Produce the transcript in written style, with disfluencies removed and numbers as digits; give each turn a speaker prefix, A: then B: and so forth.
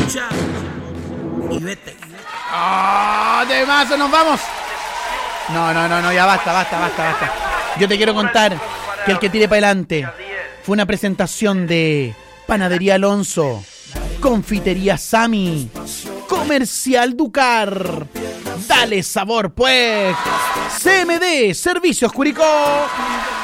A: escucha y vete.
B: ¡De más! ¡Nos vamos! No, ya basta. Yo te quiero contar que el que tire para adelante fue una presentación de Panadería Alonso, Confitería Sami, Comercial Ducar, Dale Sabor pues, CMD, Servicios Curicó.